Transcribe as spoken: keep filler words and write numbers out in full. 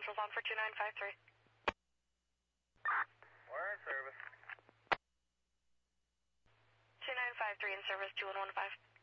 Marshall's on for two nine five three. We're in service. two nine five three in service, two one one five.